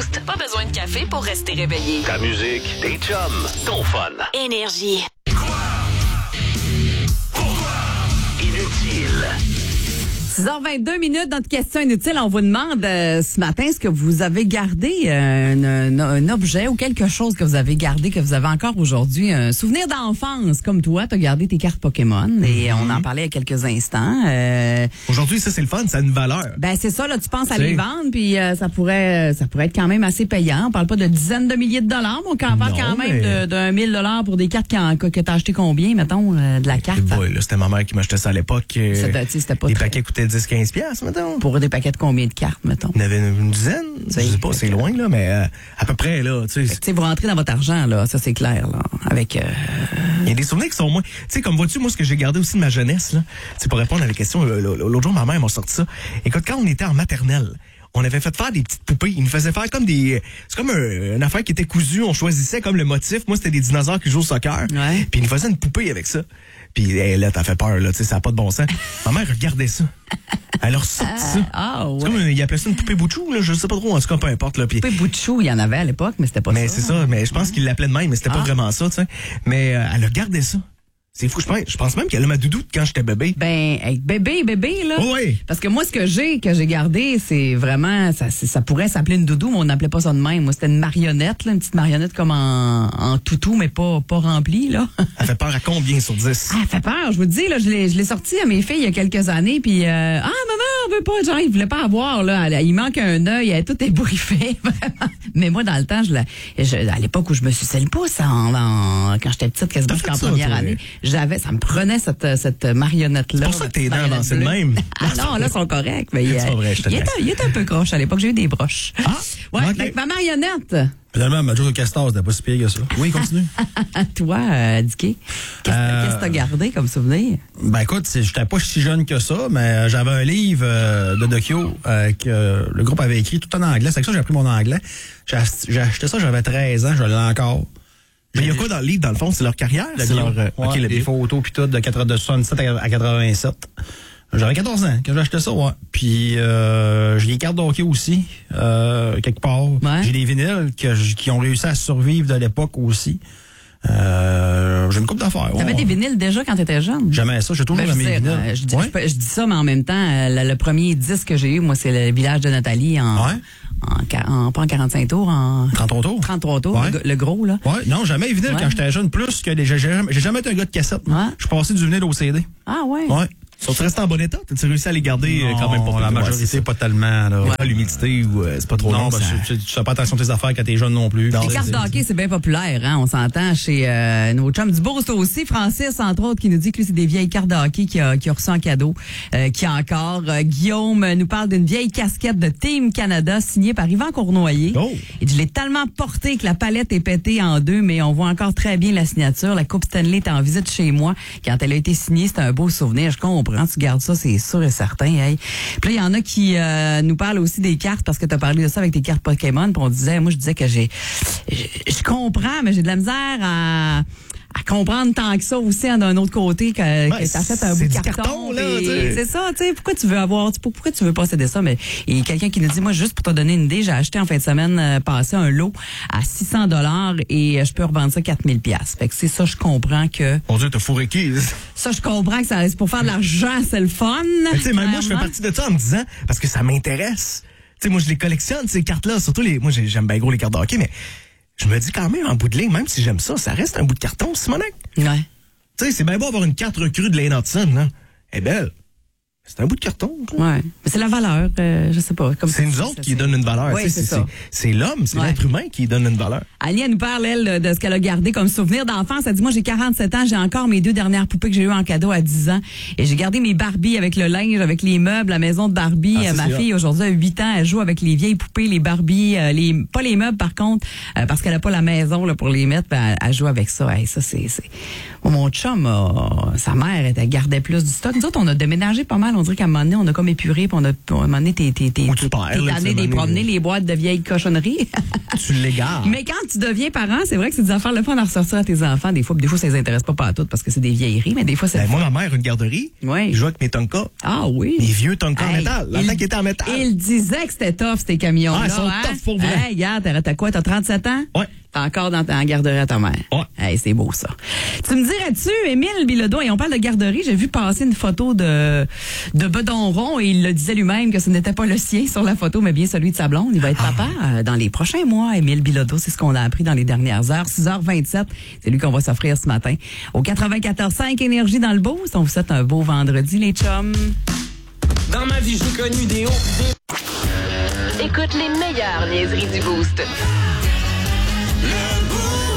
Boost, pas besoin de café pour rester réveillé. Ta musique, tes chums, ton fun. Énergie. Inutile. 6h22, notre question inutile. On vous demande ce matin, est-ce que vous avez gardé un objet ou quelque chose que vous avez gardé, que vous avez encore aujourd'hui, un souvenir d'enfance, comme toi, tu as gardé tes cartes Pokémon, et on en parlait il y a quelques instants. Aujourd'hui, ça, c'est le fun, ça a une valeur. Ben c'est ça, là, tu penses à les vendre, puis ça pourrait être quand même assez payant. On parle pas de dizaines de milliers de dollars, mais on parle quand même d'un $1000 pour des cartes que t'as acheté combien, mettons, de la carte? Boy, là, c'était ma mère qui m'achetait ça à l'époque. C'était pas les très... paquets coûtaient 10-15$, mettons. Pour des paquets de combien de cartes, mettons? Il y en avait une dizaine. Je sais pas, c'est loin, là, mais à peu près, là, tu sais. Vous rentrez dans votre argent, là, ça c'est clair, là, avec... Il y a des souvenirs qui sont moins... Tu sais, comme vois-tu, moi, ce que j'ai gardé aussi de ma jeunesse, là, c'est pour répondre à la question, l'autre jour, ma mère m'a sorti ça. Écoute, quand on était en maternelle, on avait fait faire des petites poupées. Ils nous faisaient faire comme des... C'est comme une affaire qui était cousue. On choisissait comme le motif. Moi, c'était des dinosaures qui jouent au soccer. Ouais. Puis ils nous faisaient une poupée avec ça. Puis là, t'as fait peur, là. Tu sais, ça n'a pas de bon sens. Ma mère regardait ça. Elle leur sorti ça. Ah, ouais. C'est comme, il appelait ça une poupée boutchou, là. Je sais pas trop. En tout cas, peu importe, là. Puis... Poupée Bouchou, il y en avait à l'époque, mais c'était pas ça. Mais c'est ça. Mais je pense qu'il l'appelait de même, mais c'était pas vraiment ça, tu sais. Mais elle regardait ça. C'est fou, je pense même qu'elle a ma doudoute quand j'étais bébé. Ben, avec bébé, là. Oh oui. Parce que moi, ce que j'ai gardé, c'est vraiment, ça pourrait s'appeler une doudou, mais on n'appelait pas ça de même. Moi, c'était une marionnette, là, une petite marionnette comme en toutou, mais pas remplie, là. Elle fait peur à combien sur 10? Elle fait peur, je vous dis, là, je l'ai sortie à mes filles il y a quelques années, puis maman, on veut pas, genre, ils voulaient pas avoir, là, il manque un œil, elle est toute ébouriffée, vraiment. Mais moi, dans le temps, à l'époque où je me suçais le pouce, quand j'étais petite, quasiment jusqu'en première année, ça me prenait cette marionnette-là. C'est pour ça que tes dents avancées de même. Ah non, là, elles sont correctes. Mais c'est pas vrai, je te laisse. il était un peu croche à l'époque. J'ai eu des broches. Ah, ouais, okay. avec ma marionnette. Finalement, ma joke de castor, c'était pas si pire que ça. Oui, continue. Toi, Dicky, qu'est-ce que t'as gardé comme souvenir? Ben écoute, j'étais pas si jeune que ça, mais j'avais un livre de Dokyo que le groupe avait écrit tout en anglais. C'est avec ça que j'ai appris mon anglais. J'ai acheté ça, j'avais 13 ans, je l'ai encore. Mais il y a quoi dans le livre, dans le fond? C'est leur carrière? C'est leur... les photos puis tout de 77 à 87. J'avais 14 ans quand j'ai acheté ça, ouais. Puis j'ai des cartes de hockey aussi, quelque part. Ouais. J'ai des vinyles qui ont réussi à survivre de l'époque aussi. J'ai une couple d'affaires. T'avais des vinyles déjà quand t'étais jeune? Jamais ça, j'ai toujours jamais mes vinyles. Je dis ça, mais en même temps, le premier disque que j'ai eu, moi, c'est le village de Nathalie pas en 45 tours, en 33 tours. 33 tours, ouais. le gros, là. Ouais, non, jamais vinyle quand j'étais jeune, plus que j'ai jamais été un gars de cassette. Ouais. Je suis passé du vinyle au CD. Ah ouais? Ouais. Sont restés en bon état? T'as-tu réussi à les garder quand même pour la majorité, pas tellement. Là. Ouais. L'humidité ou c'est pas trop long? Non, tu fais pas attention à tes affaires quand t'es jeune non plus. Les cartes de hockey, c'est bien populaire, hein. On s'entend chez nos chums du Boost aussi. Francis, entre autres, qui nous dit que lui, c'est des vieilles cartes de hockey qu'il a reçues en cadeau. Qui a encore. Guillaume nous parle d'une vieille casquette de Team Canada signée par Yvan Cournoyer. Oh. Et je l'ai tellement portée que la palette est pétée en deux, mais on voit encore très bien la signature. La Coupe Stanley est en visite chez moi. Quand elle a été signée, c'est un beau souvenir. Je comprends. Tu gardes ça, c'est sûr et certain. Hey. Puis là, il y en a qui nous parlent aussi des cartes, parce que tu as parlé de ça avec tes cartes Pokémon. Puis je disais que je comprends, mais j'ai de la misère à comprendre tant que ça aussi d'un autre côté que t'achètes un bout de carton là, c'est ça, tu sais, pourquoi tu veux posséder ça? Mais il y a quelqu'un qui nous dit, moi, juste pour te donner une idée, j'ai acheté en fin de semaine passé un lot à $600 et je peux revendre ça 4000$. Fait que c'est ça, je comprends que... Mon Dieu, t'as fourré qui? Ça, je comprends que ça c'est pour faire de l'argent, c'est le fun. Tu sais, même moi, je fais partie de ça en me disant, parce que ça m'intéresse. Tu sais, moi, je les collectionne, ces cartes-là, surtout moi, j'aime bien gros les cartes de hockey, mais je me dis quand même, en bout de ligne, même si j'aime ça reste un bout de carton, Simonac. Ouais. Tu sais, c'est bien beau avoir une carte recrue de Lane Hudson, là. Elle est belle. C'est un bout de carton. Ouais. Mais c'est la valeur, je sais pas. C'est nous autres qui donnent une valeur. Oui, c'est ça. C'est l'homme, c'est l'être humain qui donne une valeur. Annie, elle nous parle, elle, de ce qu'elle a gardé comme souvenir d'enfance. Elle dit, moi, j'ai 47 ans, j'ai encore mes 2 dernières poupées que j'ai eues en cadeau à 10 ans. Et j'ai gardé mes Barbie avec le linge, avec les meubles, la maison de Barbie. Ma fille, aujourd'hui, a 8 ans, elle joue avec les vieilles poupées, les Barbie, pas les meubles, par contre, parce qu'elle a pas la maison là, pour les mettre, elle joue avec ça. Hey, ça, c'est... Mon chum, sa mère, elle gardait plus du stock. Nous autres, on a déménagé pas mal. On dirait qu'à un moment donné, on a comme épuré, puis à un moment donné, t'es tanné des promener les boîtes de vieilles cochonneries. Tu l'égares. Mais quand tu deviens parent, c'est vrai que c'est des affaires le fun à ressortir à tes enfants. Des fois, ça les intéresse pas à toutes parce que c'est des vieilleries, mais des fois, c'est... Ben, moi, ma mère, une garderie, Oui. je jouais avec mes Tonka. Ah oui. Mes vieux Tonka en Hey, métal. L'enfant qui était en métal. Il disait que c'était tough, ces camions-là. Ah, ils sont hein? tough pour vrai. Hey, regarde, t'as quoi? T'as 37 ans? Ouais. T'es encore dans ta garderie à ta mère. Ouais. Hey, c'est beau, ça. Tu me dirais-tu, Émile Bilodeau, et on parle de garderie, j'ai vu passer une photo de Bedonron et il le disait lui-même que ce n'était pas le sien sur la photo, mais bien celui de sa blonde. Il va être papa dans les prochains mois, Émile Bilodeau. C'est ce qu'on a appris dans les dernières heures. 6h27, c'est lui qu'on va s'offrir ce matin. Au 94.5 Énergie dans le boost. On vous souhaite un beau vendredi, les chums. Dans ma vie, j'ai connu des hauts, Écoute les meilleures niaiseries du Boost. Le Boost.